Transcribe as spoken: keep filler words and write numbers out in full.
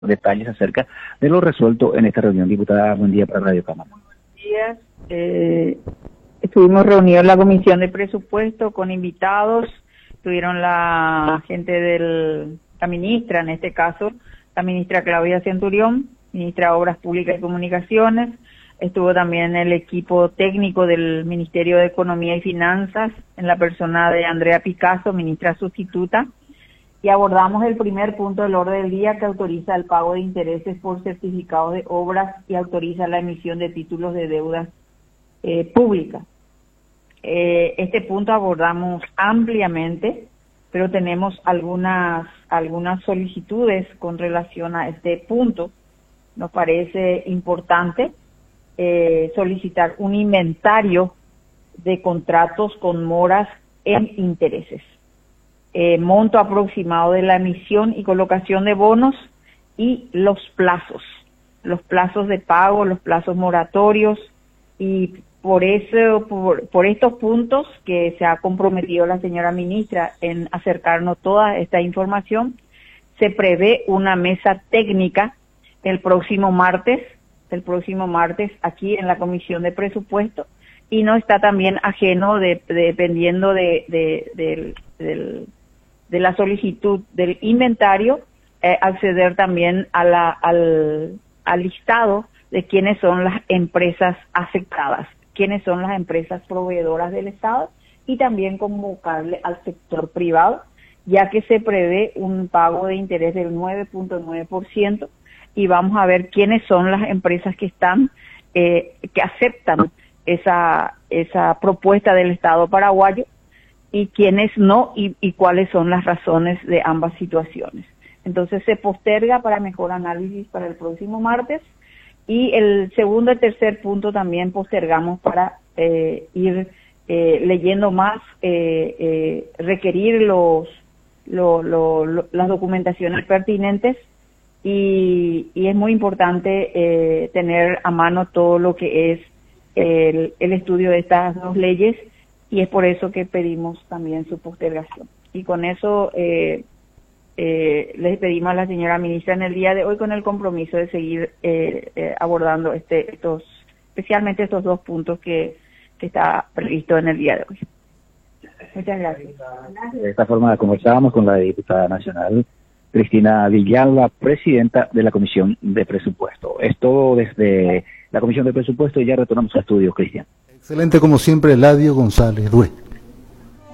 detalles acerca de lo resuelto en esta reunión. Diputada, buen día para Radio Cámara. Buenos días. Eh, estuvimos reunidos en la Comisión de Presupuesto con invitados. Estuvieron la gente de la ministra, en este caso, la ministra Claudia Centurión, ministra de Obras Públicas y Comunicaciones. Estuvo también el equipo técnico del Ministerio de Economía y Finanzas, en la persona de Andrea Picasso, ministra sustituta, y abordamos el primer punto del orden del día, que autoriza el pago de intereses por certificados de obras y autoriza la emisión de títulos de deudas eh, públicas. Eh, este punto abordamos ampliamente, pero tenemos algunas, algunas solicitudes con relación a este punto. Nos parece importante eh, solicitar un inventario de contratos con moras en intereses, eh, monto aproximado de la emisión y colocación de bonos y los plazos, los plazos de pago, los plazos moratorios, y por eso, por, por estos puntos que se ha comprometido la señora ministra en acercarnos toda esta información, se prevé una mesa técnica el próximo martes, el próximo martes aquí en la Comisión de Presupuesto, y no está también ajeno, de, de, dependiendo de, de, de, de, de la solicitud del inventario, eh, acceder también a la, al, al listado de quiénes son las empresas afectadas, quiénes son las empresas proveedoras del Estado, y también convocarle al sector privado, ya que se prevé un pago de interés del nueve punto nueve por ciento, y vamos a ver quiénes son las empresas que están, eh, que aceptan esa, esa propuesta del Estado paraguayo, y quiénes no, y, y cuáles son las razones de ambas situaciones. Entonces se posterga para mejor análisis para el próximo martes, y el segundo y tercer punto también postergamos para eh, ir eh, leyendo más, eh, eh, requerir los, lo, lo, lo, las documentaciones pertinentes, y, y es muy importante eh, tener a mano todo lo que es el, el estudio de estas dos leyes, y es por eso que pedimos también su postergación. Y con eso eh, eh, les pedimos a la señora ministra en el día de hoy con el compromiso de seguir eh, eh, abordando este, estos, especialmente estos dos puntos que, que está previsto en el día de hoy. Muchas gracias. De esta forma conversábamos con la diputada nacional Cristina Villalba, presidenta de la Comisión de Presupuesto. Esto desde la Comisión de Presupuesto, y ya retornamos a estudios, Cristian. Excelente como siempre, Eladio González Dué.